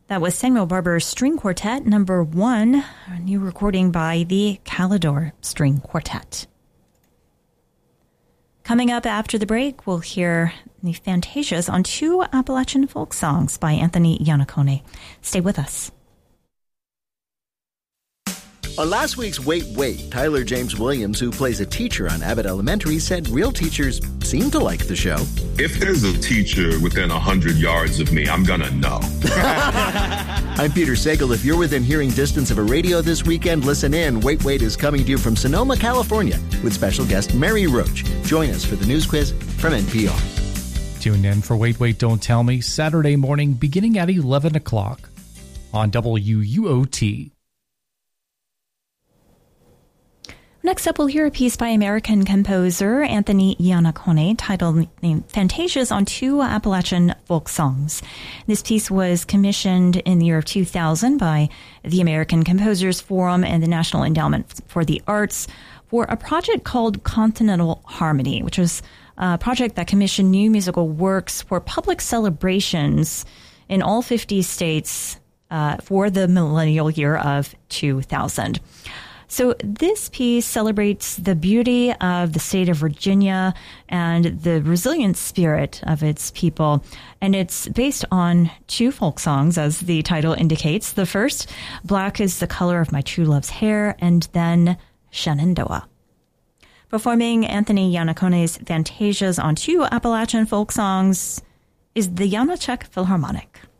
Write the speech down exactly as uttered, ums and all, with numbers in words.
That was Samuel Barber's String Quartet, number one, a new recording by the Calidor String Quartet. Coming up after the break, we'll hear the Fantasias on two Appalachian folk songs by Anthony Iannacone. Stay with us. On last week's Wait, Wait, Tyler James Williams, who plays a teacher on Abbott Elementary, said real teachers seem to like the show. If there's a teacher within one hundred yards of me, I'm gonna know. I'm Peter Sagal. If you're within hearing distance of a radio this weekend, listen in. Wait, Wait is coming to you from Sonoma, California, with special guest Mary Roach. Join us for the news quiz from N P R. Tune in for Wait, Wait, Don't Tell Me, Saturday morning beginning at eleven o'clock on W U O T. Next up, we'll hear a piece by American composer Anthony Iannacone titled Fantasias on Two Appalachian Folk Songs. This piece was commissioned in the year of two thousand by the American Composers Forum and the National Endowment for the Arts for a project called Continental Harmony, which was a project that commissioned new musical works for public celebrations in all fifty states uh, for the millennial year of two thousand. So this piece celebrates the beauty of the state of Virginia and the resilient spirit of its people. And it's based on two folk songs, as the title indicates. The first, Black is the Color of My True Love's Hair, and then Shenandoah. Performing Anthony Iannacone's Fantasias on two Appalachian folk songs is the Janacek Philharmonic.